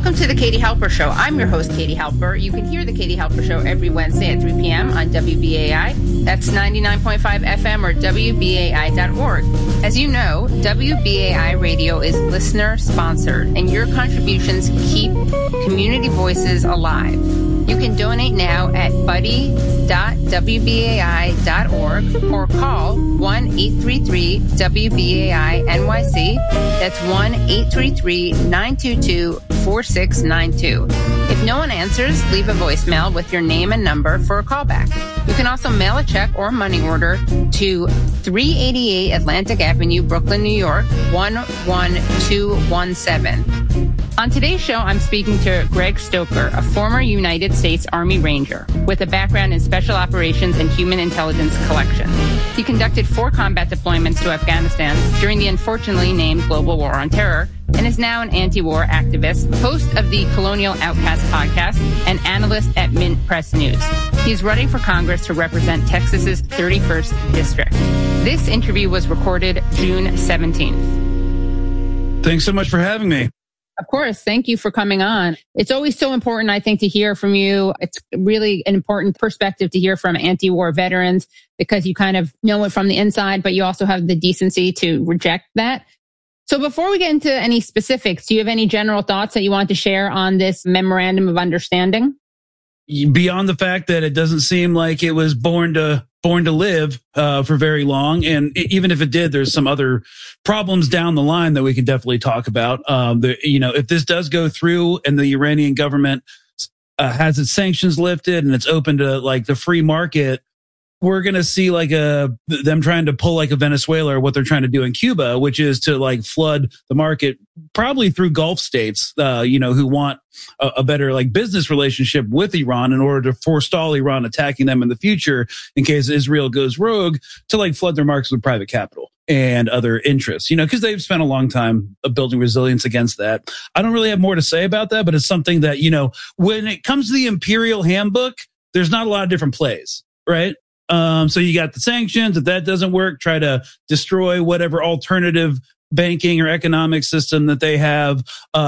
Welcome to the Katie Halper Show. I'm your host, Katie Halper. You can hear the Katie Halper Show every Wednesday at 3 p.m. on WBAI. That's 99.5 FM or WBAI.org. As you know, WBAI Radio is listener-sponsored, and your contributions keep community voices alive. You can donate now at buddy.wbai.org or call 1-833-WBAI-NYC. That's 1-833-922-4692. If no one answers, leave a voicemail with your name and number for a callback. You can also mail a check or money order to 388 Atlantic Avenue, Brooklyn, New York, 11217. On today's show, I'm speaking to Greg Stoker, a former United States Army Ranger with a background in special operations and human intelligence collection. He conducted 4 combat deployments to Afghanistan during the unfortunately named Global War on Terror and is now an anti-war activist, host of the Colonial Outcast podcast, and analyst at Mint Press News. He's running for Congress to represent Texas's 31st district. This interview was recorded June 17th. Thanks so much for having me. Of course. Thank you for coming on. It's always so important, I think, to hear from you. It's really an important perspective to hear from anti-war veterans because you kind of know it from the inside, but you also have the decency to reject that. So before we get into any specifics, do you have any general thoughts that you want to share on this memorandum of understanding? Beyond the fact that it doesn't seem like it was born to live for very long, and even if it did, there's some other problems down the line that we can definitely talk about. If this does go through and the Iranian government has its sanctions lifted and it's open to like the free market, we're going to see like them trying to pull like a Venezuela or what they're trying to do in Cuba, which is to like flood the market probably through Gulf states, who want a better like business relationship with Iran in order to forestall Iran attacking them in the future in case Israel goes rogue, to like flood their markets with private capital and other interests, because they've spent a long time building resilience against that. I don't really have more to say about that, but it's something that, when it comes to the Imperial Handbook, there's not a lot of different plays, right? So you got the sanctions. If that doesn't work, try to destroy whatever alternative banking or economic system that they have,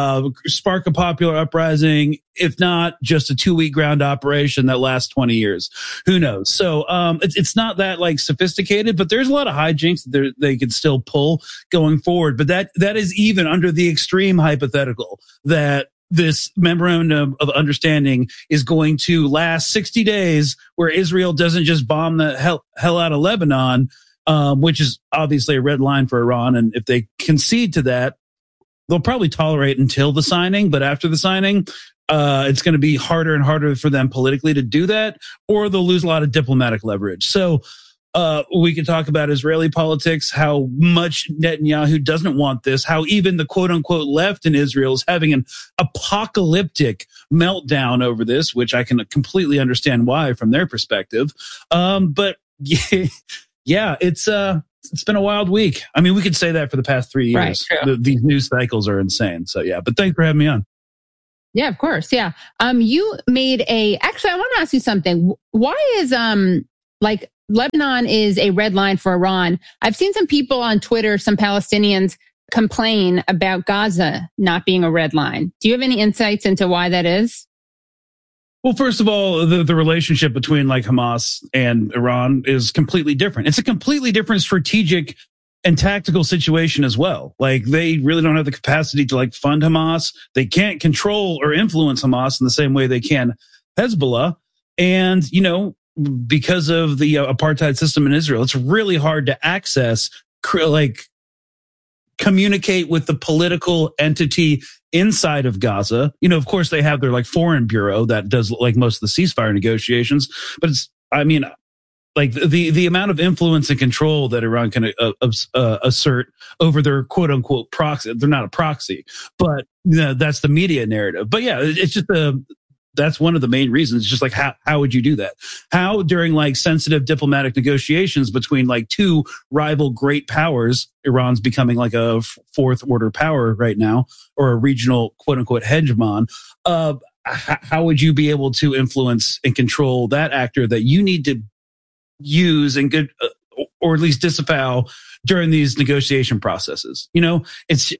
spark a popular uprising. If not, just a 2-week ground operation that lasts 20 years. Who knows? So, it's not that like sophisticated, but there's a lot of hijinks that they could still pull going forward. But that is even under the extreme hypothetical that this memorandum of understanding is going to last 60 days where Israel doesn't just bomb the hell out of Lebanon, which is obviously a red line for Iran. And if they concede to that, they'll probably tolerate until the signing. But after the signing, it's going to be harder and harder for them politically to do that, or they'll lose a lot of diplomatic leverage. So we can talk about Israeli politics, how much Netanyahu doesn't want this, how even the quote unquote left in Israel is having an apocalyptic meltdown over this, which I can completely understand why from their perspective. But yeah, it's been a wild week. I mean, we could say that for the past 3 years. Right, these news cycles are insane. So yeah, but thanks for having me on. Yeah, of course. Yeah. You made actually, I want to ask you something. Why is, Lebanon is a red line for Iran? I've seen some people on Twitter, some Palestinians complain about Gaza not being a red line. Do you have any insights into why that is? Well, first of all, the relationship between like Hamas and Iran is completely different. It's a completely different strategic and tactical situation as well. Like they really don't have the capacity to like fund Hamas. They can't control or influence Hamas in the same way they can Hezbollah. And, because of the apartheid system in Israel, it's really hard to access, communicate with the political entity inside of Gaza. Of course, they have their like foreign bureau that does like most of the ceasefire negotiations, but the amount of influence and control that Iran can assert over their quote unquote proxy. They're not a proxy, but that's the media narrative. But yeah, it's just that's one of the main reasons. Just like how would you do that? How during like sensitive diplomatic negotiations between like two rival great powers, Iran's becoming like a fourth order power right now, or a regional quote unquote hegemon. How would you be able to influence and control that actor that you need to use and good, or at least disavow during these negotiation processes?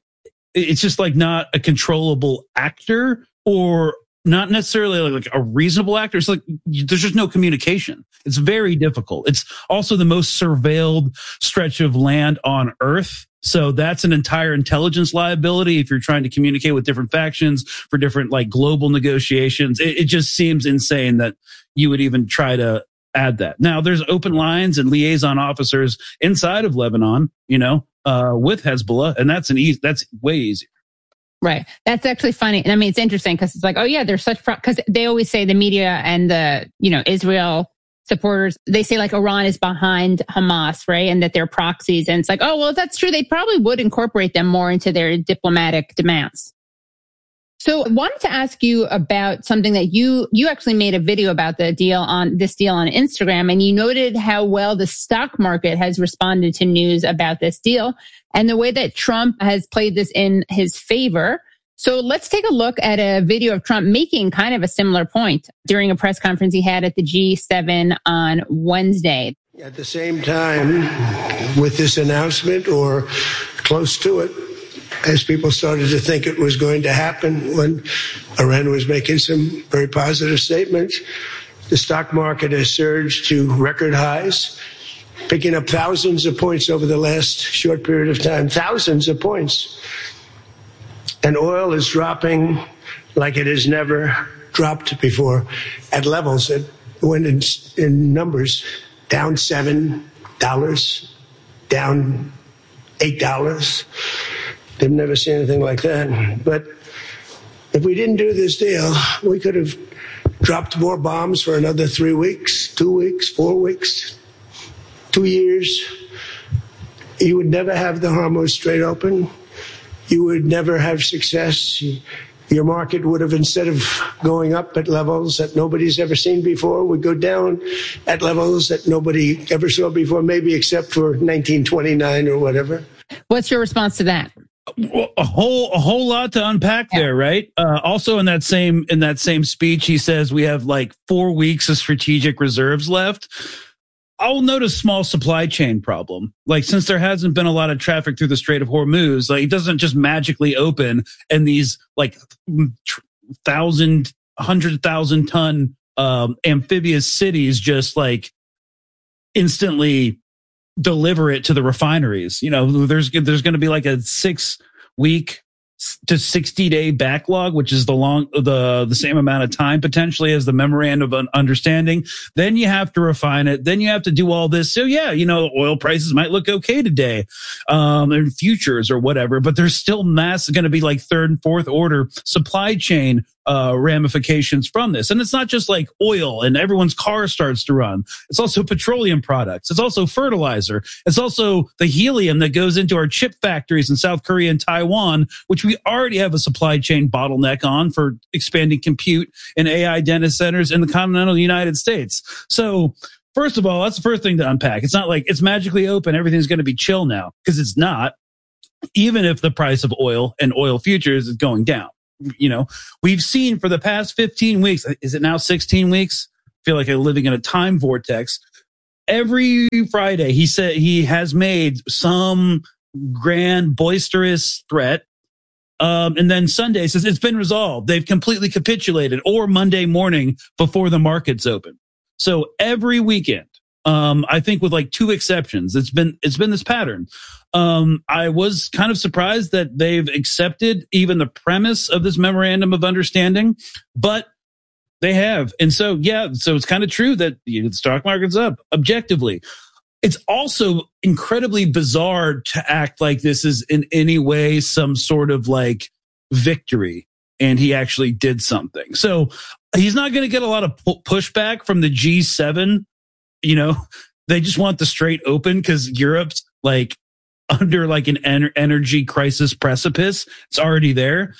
it's just like not a controllable actor, or not necessarily like a reasonable actor. It's like there's just no communication. It's very difficult. It's also the most surveilled stretch of land on Earth. So that's an entire intelligence liability if you're trying to communicate with different factions for different like global negotiations. It just seems insane that you would even try to add that. Now there's open lines and liaison officers inside of Lebanon, with Hezbollah, and that's way easier. Right. That's actually funny. And I mean, it's interesting because it's like, oh yeah, there's such, because they always say the media and the, Israel supporters, they say like Iran is behind Hamas, right? And that they're proxies. And it's like, oh, well, if that's true, they probably would incorporate them more into their diplomatic demands. So I wanted to ask you about something that you actually made a video about this deal on Instagram, and you noted how well the stock market has responded to news about this deal and the way that Trump has played this in his favor. So let's take a look at a video of Trump making kind of a similar point during a press conference he had at the G7 on Wednesday. At the same time, with this announcement or close to it, as people started to think it was going to happen when Iran was making some very positive statements, the stock market has surged to record highs, picking up thousands of points over the last short period of time, thousands of points. And oil is dropping like it has never dropped before at levels that went in numbers down $7, down $8. They've never seen anything like that. But if we didn't do this deal, we could have dropped more bombs for another 3 weeks, 2 weeks, 4 weeks, 2 years. You would never have the Hormuz Strait open. You would never have success. Your market would have, instead of going up at levels that nobody's ever seen before, would go down at levels that nobody ever saw before, maybe except for 1929 or whatever. What's your response to that? A whole lot to unpack there, right? Also in that same speech, he says we have like 4 weeks of strategic reserves left. I'll note a small supply chain problem. Like, since there hasn't been a lot of traffic through the Strait of Hormuz, like it doesn't just magically open and these like 100,000 ton amphibious cities just like instantly deliver it to the refineries. There's going to be like a 6 week to 60-day backlog, which is the same amount of time potentially as the memorandum of understanding. Then you have to refine it. Then you have to do all this. So yeah, oil prices might look okay today, in futures or whatever, but there's still going to be like third and fourth order supply chain ramifications from this. And it's not just like oil and everyone's car starts to run. It's also petroleum products. It's also fertilizer. It's also the helium that goes into our chip factories in South Korea and Taiwan, which we already have a supply chain bottleneck on for expanding compute and AI data centers in the continental United States. So first of all, that's the first thing to unpack. It's not like it's magically open. Everything's going to be chill now, because it's not, even if the price of oil and oil futures is going down. We've seen for the past 15 weeks, is it now 16 weeks? I feel like I'm living in a time vortex. Every Friday, he said he has made some grand boisterous threat. And then Sunday says it's been resolved. They've completely capitulated, or Monday morning before the markets open. So every weekend, I think with like 2 exceptions, it's been this pattern. I was kind of surprised that they've accepted even the premise of this memorandum of understanding, but they have. And so, yeah, so it's kind of true that the stock market's up objectively. It's also incredibly bizarre to act like this is in any way some sort of like victory and he actually did something. So he's not going to get a lot of pushback from the G7. They just want the Strait open because Europe's like under like an energy crisis precipice. It's already there.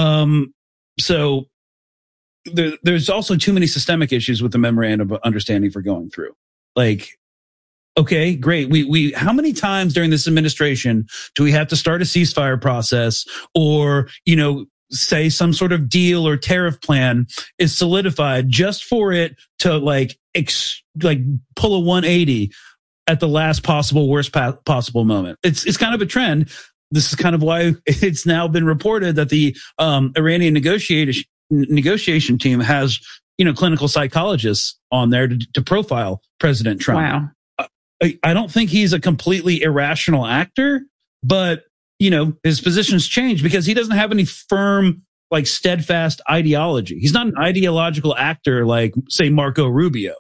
So there's also too many systemic issues with the memorandum of understanding for going through. Like, okay, great. We how many times during this administration do we have to start a ceasefire process or, say some sort of deal or tariff plan is solidified just for it to like pull a 180 at the last possible, worst possible moment? It's kind of a trend. this is kind of why it's now been reported that the Iranian negotiation team has, clinical psychologists on there to profile President Trump. Wow. I don't think he's a completely irrational actor, but, his positions change because he doesn't have any firm, like steadfast ideology. He's not an ideological actor like, say, Marco Rubio.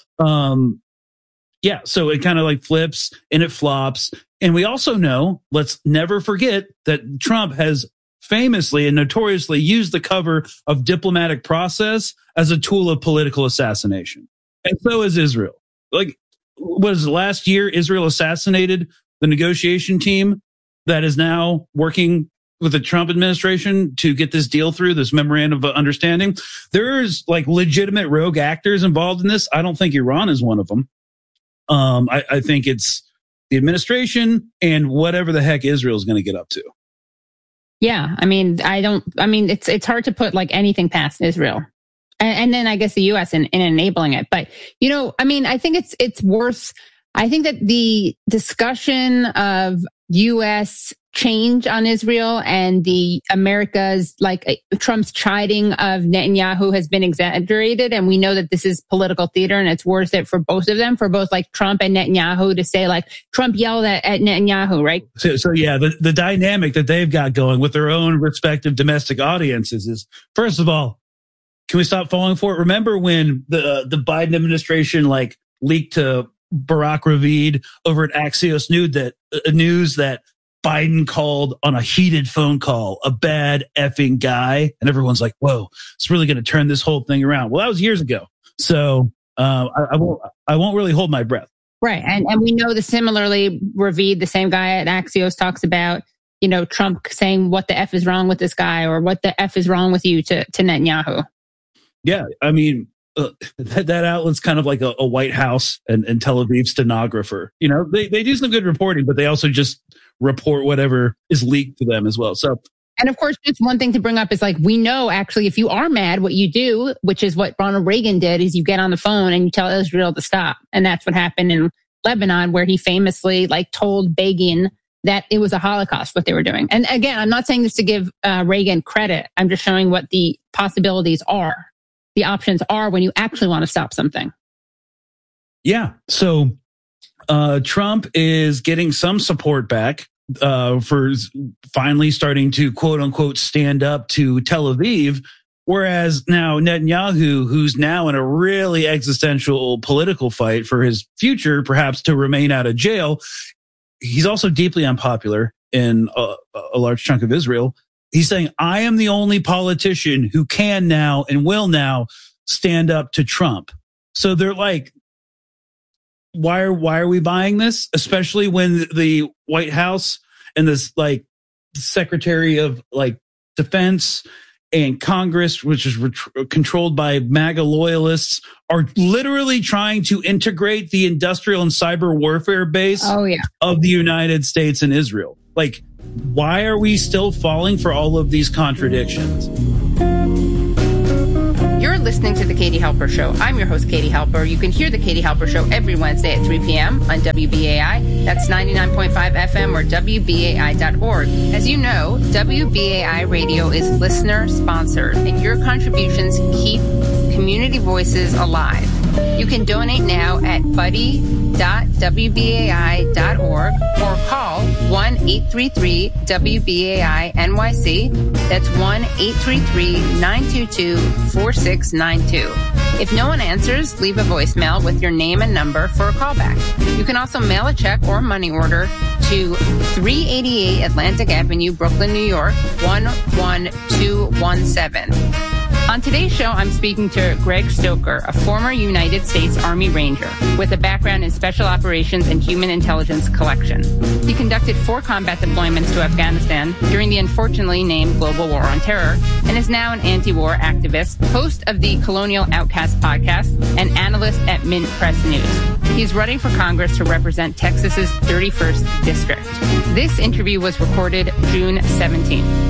So it kind of like flips and it flops. And we also know, let's never forget that Trump has famously and notoriously used the cover of diplomatic process as a tool of political assassination. And so is Israel. Like, was last year Israel assassinated the negotiation team that is now working with the Trump administration to get this deal through, this memorandum of understanding? There's like legitimate rogue actors involved in this. I don't think Iran is one of them. I think it's the administration and whatever the heck Israel is going to get up to. Yeah. It's hard to put like anything past Israel. And then I guess the U.S. in enabling it. But, I think it's worth, I think that the discussion of U.S. change on Israel and the America's, like Trump's chiding of Netanyahu has been exaggerated. And we know that this is political theater and it's worth it for both of them, for both like Trump and Netanyahu to say like Trump yelled at Netanyahu, right? So yeah, the dynamic that they've got going with their own respective domestic audiences is, first of all, can we stop falling for it? Remember when the Biden administration like leaked to Barack Ravid over at Axios News that Biden called on a heated phone call a bad effing guy, and everyone's like, "Whoa, it's really going to turn this whole thing around." Well, that was years ago, so I won't really hold my breath. Right, and we know that similarly, Ravid, the same guy at Axios, talks about Trump saying, "What the F is wrong with this guy?" or "What the F is wrong with you?" to Netanyahu. Yeah, that outlet's kind of like a White House and Tel Aviv stenographer. They do some good reporting, but they also just report whatever is leaked to them as well. So, and of course, just one thing to bring up is like, we know actually if you are mad, what you do, which is what Ronald Reagan did, is you get on the phone and you tell Israel to stop. And that's what happened in Lebanon, where he famously like told Begin that it was a Holocaust, what they were doing. And again, I'm not saying this to give Reagan credit. I'm just showing what the possibilities are. The options are when you actually want to stop something. Yeah. So Trump is getting some support back for finally starting to quote unquote stand up to Tel Aviv. Whereas now Netanyahu, who's now in a really existential political fight for his future, perhaps to remain out of jail, he's also deeply unpopular in a large chunk of Israel. He's saying, I am the only politician who can now and will now stand up to Trump. So they're like, why are we buying this? Especially when the White House and this like Secretary of like Defense and Congress, which is controlled by MAGA loyalists, are literally trying to integrate the industrial and cyber warfare base of the United States and Israel. Like, why are we still falling for all of these contradictions? You're listening to The Katie Halper Show. I'm your host, Katie Halper. You can hear The Katie Halper Show every Wednesday at 3 p.m. on WBAI. That's 99.5 FM or WBAI.org. As you know, WBAI Radio is listener-sponsored, and your contributions keep community voices alive. You can donate now at buddy.wbai.org or call 1-833-WBAI-NYC. That's 1-833-922-4692. If no one answers, leave a voicemail with your name and number for a callback. You can also mail a check or money order to 388 Atlantic Avenue, Brooklyn, New York, 11217. On today's show, I'm speaking to Greg Stoker, a former United States Army Ranger with a background in Special Operations and Human Intelligence Collection. He conducted 4 combat deployments to Afghanistan during the unfortunately named Global War on Terror and is now an anti-war activist, host of the Colonial Outcast podcast, and analyst at Mint Press News. He's running for Congress to represent Texas's 31st district. This interview was recorded June 17th.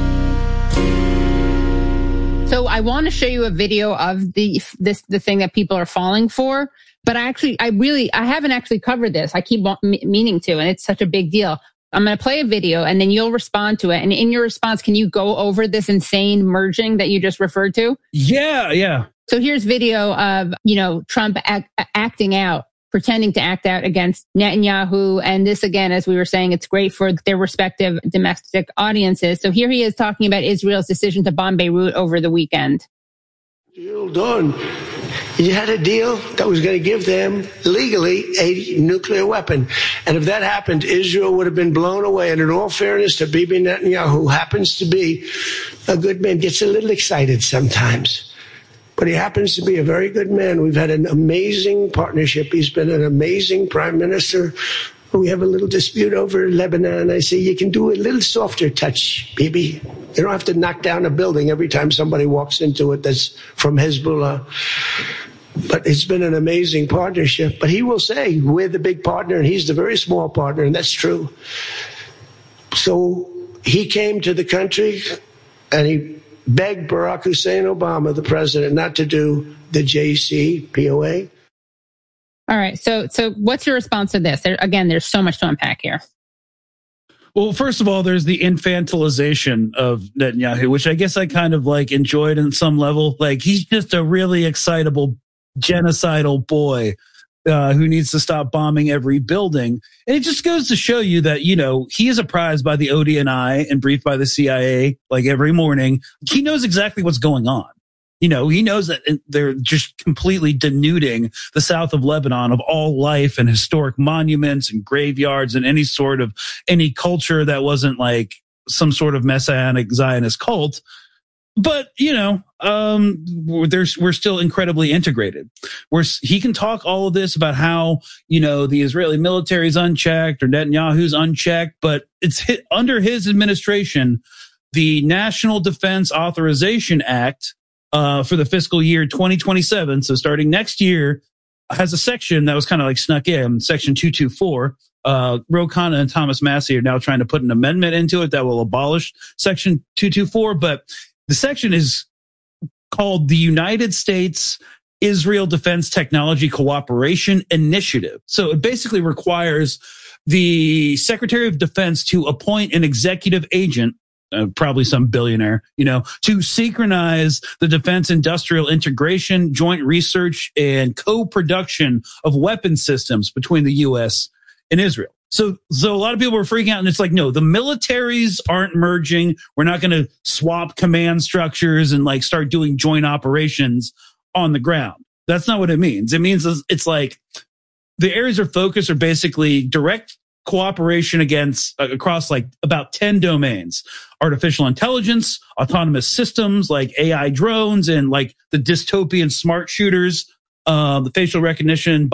So I want to show you a video of the thing that people are falling for, but I haven't actually covered this. I keep meaning to, and it's such a big deal. I'm going to play a video and then you'll respond to it. And in your response, can you go over this insane merging that you just referred to? Yeah. So here's video of, Trump acting out, pretending to act out against Netanyahu. And this, again, as we were saying, it's great for their respective domestic audiences. So here he is talking about Israel's decision to bomb Beirut over the weekend. Deal done. You had a deal that was going to give them legally a nuclear weapon. And if that happened, Israel would have been blown away. And in all fairness to Bibi Netanyahu, who happens to be a good man, gets a little excited sometimes. But he happens to be a very good man. We've had an amazing partnership. He's been an amazing prime minister. We have a little dispute over Lebanon. I say, you can do a little softer touch, Bibi. You don't have to knock down a building every time somebody walks into it that's from Hezbollah. But it's been an amazing partnership. But he will say, we're the big partner and he's the very small partner, and that's true. So he came to the country and he begged Barack Hussein Obama, the president, not to do the JCPOA. All right. So what's your response to this? There's so much to unpack here. Well, first of all, there's the infantilization of Netanyahu, which I guess I kind of enjoyed in some level. He's just a really excitable, genocidal boy who needs to stop bombing every building. And it just goes to show you that, he is apprised by the ODNI and briefed by the CIA every morning. He knows exactly what's going on. He knows that they're just completely denuding the south of Lebanon of all life and historic monuments and graveyards and any culture that wasn't some sort of messianic Zionist cult. But, we're still incredibly integrated. He can talk all of this about how, the Israeli military is unchecked or Netanyahu's unchecked, but it's under his administration, the National Defense Authorization Act for the fiscal year 2027, so starting next year, has a section that was kind of snuck in, Section 224. Ro Khanna and Thomas Massie are now trying to put an amendment into it that will abolish Section 224, but the section is called the United States Israel Defense Technology Cooperation Initiative. So it basically requires the Secretary of Defense to appoint an executive agent, probably some billionaire, to synchronize the defense industrial integration, joint research, and co-production of weapon systems between the U.S. and Israel. So a lot of people were freaking out, and it's no, the militaries aren't merging. We're not going to swap command structures and start doing joint operations on the ground. That's not what it means. It means it's the areas of focus are basically direct cooperation across about 10 domains: artificial intelligence, autonomous systems like AI drones, and the dystopian smart shooters, the facial recognition,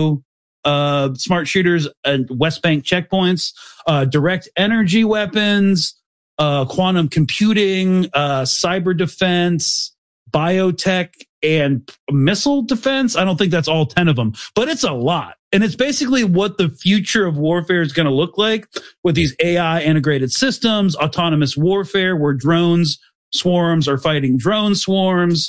smart shooters and West Bank checkpoints, direct energy weapons, quantum computing, cyber defense, biotech, and missile defense. I don't think that's all 10 of them, but it's a lot. And it's basically what the future of warfare is going to look like with these AI integrated systems, autonomous warfare, where drones swarms are fighting drone swarms,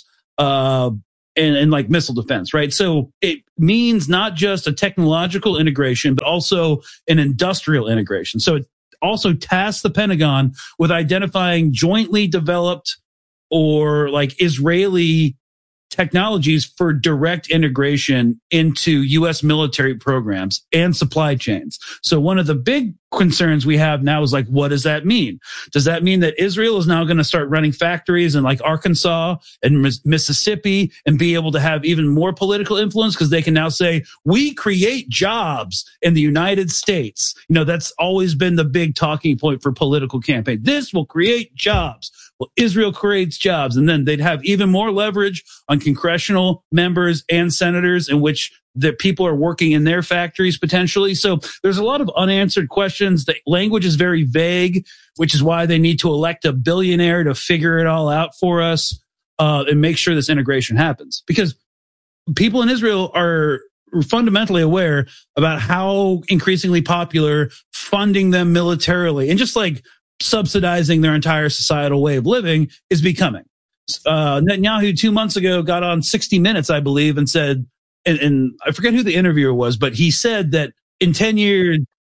and missile defense, right? So it means not just a technological integration, but also an industrial integration. So it also tasks the Pentagon with identifying jointly developed or Israeli technologies for direct integration into U.S. military programs and supply chains. So one of the big concerns we have now is what does that mean? Does that mean that Israel is now going to start running factories in Arkansas and Mississippi and be able to have even more political influence because they can now say, we create jobs in the United States? That's always been the big talking point for political campaign. This will create jobs. Well, Israel creates jobs, and then they'd have even more leverage on congressional members and senators in which the people are working in their factories potentially. So there's a lot of unanswered questions. The language is very vague, which is why they need to elect a billionaire to figure it all out for us and make sure this integration happens. Because people in Israel are fundamentally aware about how increasingly popular funding them militarily and just subsidizing their entire societal way of living is becoming. Netanyahu 2 months ago got on 60 Minutes, I believe, and said, and I forget who the interviewer was, but he said that in 10 years,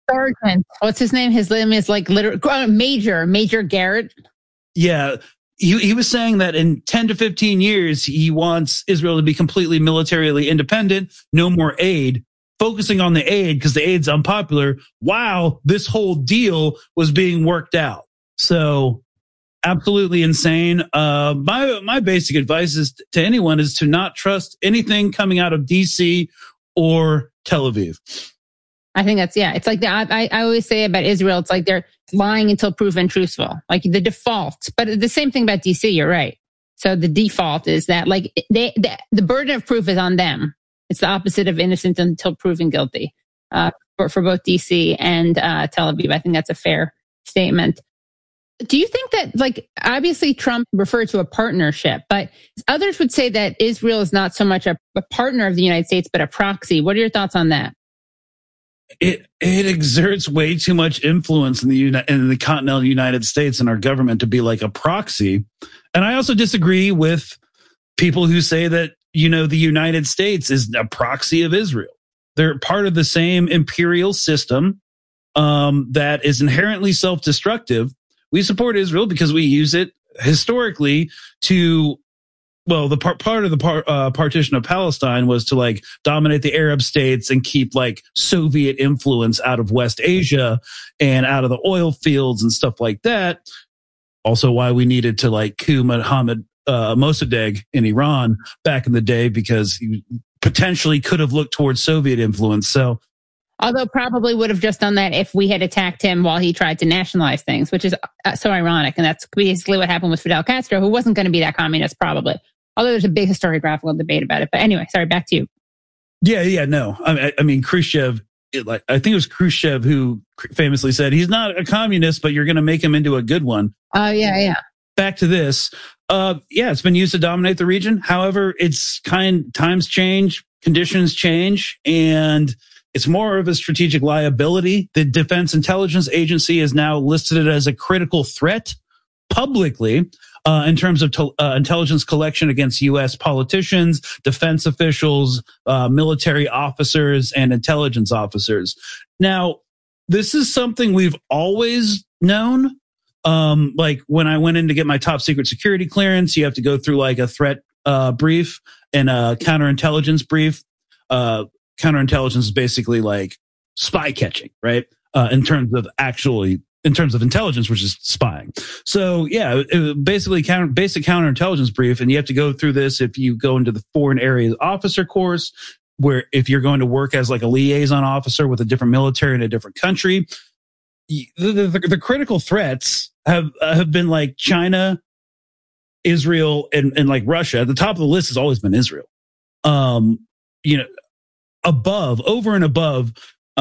Sergeant. What's his name? His name is like Major Garrett. Yeah. He was saying that in 10 to 15 years, he wants Israel to be completely militarily independent, no more aid, focusing on the aid because the aid's unpopular while this whole deal was being worked out. So absolutely insane. My basic advice is to anyone is to not trust anything coming out of DC or Tel Aviv. I think that's, it's like I always say about Israel, it's like they're lying until proven truthful, like the default. But the same thing about DC, you're right. So the default is that like the burden of proof is on them. It's the opposite of innocent until proven guilty for both DC and Tel Aviv. I think that's a fair statement. Do you think that, like, obviously Trump referred to a partnership, but others would say that Israel is not so much a partner of the United States, but a proxy. What are your thoughts on that? It exerts way too much influence in the continental United States and our government to be like a proxy. And I also disagree with people who say that, the United States is a proxy of Israel. They're part of the same imperial system that is inherently self-destructive. We support Israel because we use it historically to, well, the part of the partition of Palestine was to like dominate the Arab states and keep like Soviet influence out of West Asia and out of the oil fields and stuff like that. Also why we needed to like coup Mohammad Mossadegh in Iran back in the day, because he potentially could have looked towards Soviet influence. So, although probably would have just done that if we had attacked him while he tried to nationalize things, which is so ironic. And that's basically what happened with Fidel Castro, who wasn't going to be that communist probably. Although there's a big historiographical debate about it. But anyway, sorry, back to you. Yeah, no. I mean, Khrushchev, I think it was Khrushchev who famously said, he's not a communist, but you're going to make him into a good one. Oh, yeah. Back to this. It's been used to dominate the region. However, times change, conditions change, and it's more of a strategic liability. The Defense Intelligence Agency has now listed it as a critical threat publicly in terms of intelligence collection against U.S. politicians, defense officials, military officers, and intelligence officers. Now, this is something we've always known. Like when I went in to get my top secret security clearance, you have to go through like a threat brief and a counterintelligence brief. Counterintelligence is basically like spy catching, right? In terms of intelligence, which is spying. So basically basic counterintelligence brief. And you have to go through this if you go into the foreign areas officer course, where if you're going to work as like a liaison officer with a different military in a different country, the critical threats have been like China, Israel, and like Russia. At the top of the list has always been Israel. Over and above,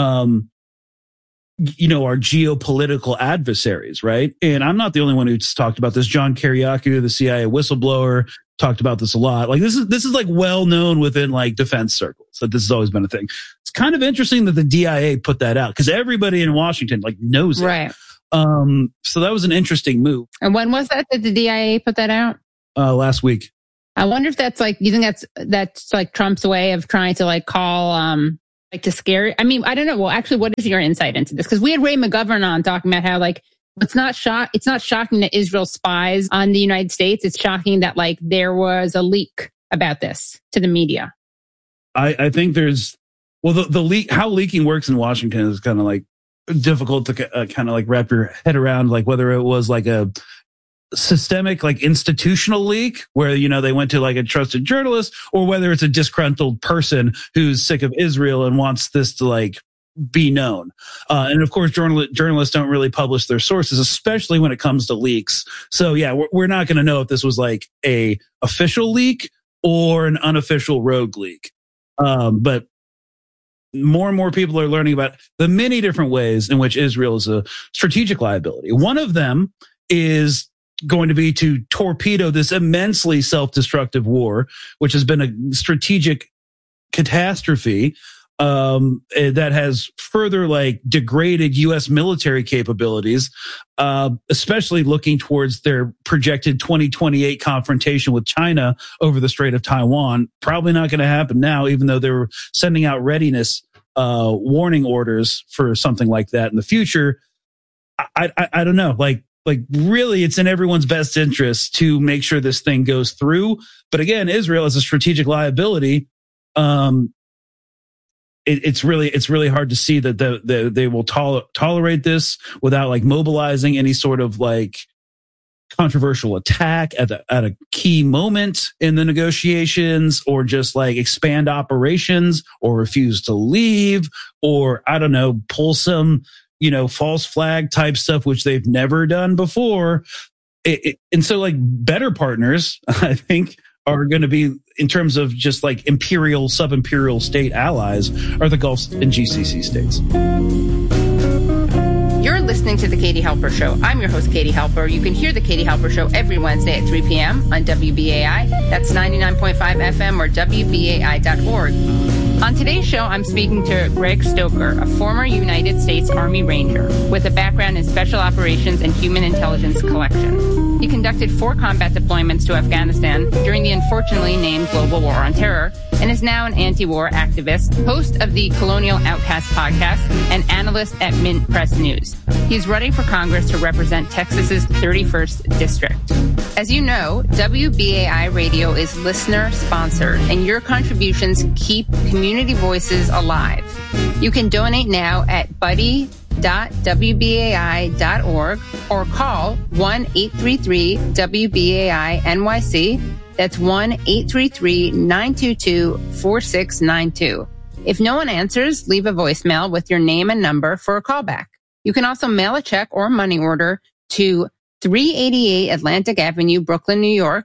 our geopolitical adversaries, right? And I'm not the only one who's talked about this. John Kiriakou, the CIA whistleblower, talked about this a lot. Like this is like well known within like defense circles that this has always been a thing. It's kind of interesting that the DIA put that out because everybody in Washington like knows it. Right. So that was an interesting move. And when was that the DIA put that out? Last week. I wonder if that's like, you think that's like Trump's way of trying to like call, like to scare? I mean, I don't know. Well, actually, what is your insight into this? Because we had Ray McGovern on talking about how like it's not shocking that Israel spies on the United States. It's shocking that like there was a leak about this to the media. I think there's the leak. How leaking works in Washington is kind of like difficult to kind of like wrap your head around. Like whether it was like a systemic like institutional leak where they went to like a trusted journalist, or whether it's a disgruntled person who's sick of Israel and wants this to like be known. And of course journalists don't really publish their sources, especially when it comes to leaks. So we're not going to know if this was like a official leak or an unofficial rogue leak. But more and more people are learning about the many different ways in which Israel is a strategic liability. One of them is going to be to torpedo this immensely self-destructive war, which has been a strategic catastrophe that has further like degraded U.S. military capabilities, especially looking towards their projected 2028 confrontation with China over the Strait of Taiwan. Probably not going to happen now, even though they were sending out readiness warning orders for something like that in the future. I don't know. Like really, it's in everyone's best interest to make sure this thing goes through. But again, Israel is a strategic liability. It's really hard to see that they will tolerate this without like mobilizing any sort of like controversial attack at a key moment in the negotiations, or just like expand operations, or refuse to leave, or I don't know, pull some, false flag type stuff, which they've never done before. And so like better partners, I think, are going to be, in terms of just like imperial, sub-imperial state allies, are the Gulf and GCC states. You're listening to The Katie Halper Show. I'm your host, Katie Halper. You can hear The Katie Halper Show every Wednesday at 3 p.m. on WBAI. That's 99.5 FM or WBAI.org. On today's show, I'm speaking to Greg Stoker, a former United States Army Ranger with a background in special operations and human intelligence collection. He conducted 4 combat deployments to Afghanistan during the unfortunately named Global War on Terror, and is now an anti-war activist, host of the Colonial Outcast podcast, and analyst at Mint Press News. He's running for Congress to represent Texas's 31st district. As you know, WBAI Radio is listener-sponsored, and your contributions keep community voices alive. You can donate now at buddy.wbai.org or call 1-833-WBAI-NYC. That's 1-833-922-4692. If no one answers, leave a voicemail with your name and number for a callback. You can also mail a check or money order to 388 Atlantic Avenue, Brooklyn, New York,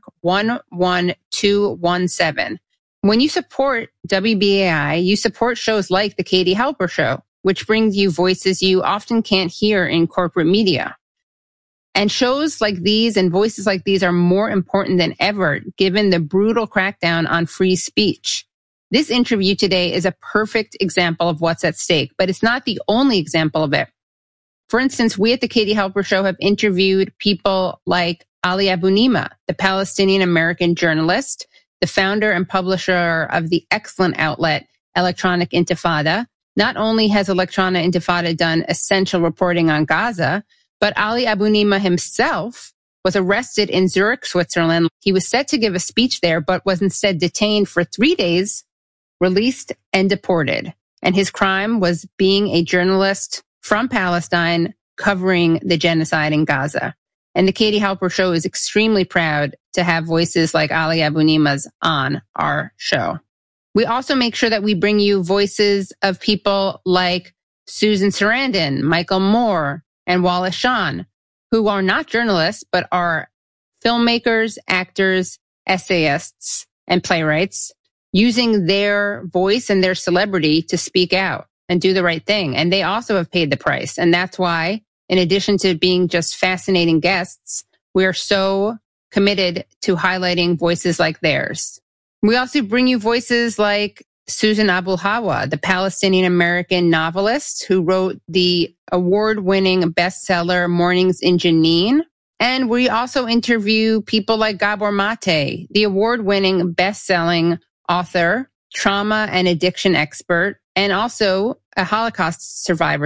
11217. When you support WBAI, you support shows like The Katie Halper Show, which brings you voices you often can't hear in corporate media. And shows like these and voices like these are more important than ever, given the brutal crackdown on free speech. This interview today is a perfect example of what's at stake, but it's not the only example of it. For instance, we at The Katie Halper Show have interviewed people like Ali Abu Nima, the Palestinian-American journalist, the founder and publisher of the excellent outlet Electronic Intifada. Not only has Electronic Intifada done essential reporting on Gaza, but Ali Abu Nima himself was arrested in Zurich, Switzerland. He was set to give a speech there, but was instead detained for 3 days, released and deported. And his crime was being a journalist from Palestine covering the genocide in Gaza. And The Katie Halper Show is extremely proud to have voices like Ali Abu Nima's on our show. We also make sure that we bring you voices of people like Susan Sarandon, Michael Moore, and Wallace Shawn, who are not journalists, but are filmmakers, actors, essayists, and playwrights, using their voice and their celebrity to speak out and do the right thing. And they also have paid the price. And that's why, in addition to being just fascinating guests, we are so committed to highlighting voices like theirs. We also bring you voices like Susan Abu Hawa, the Palestinian-American novelist who wrote the award-winning bestseller Mornings in Jenin. And we also interview people like Gabor Mate, the award-winning best-selling author, trauma and addiction expert, and also a Holocaust survivor.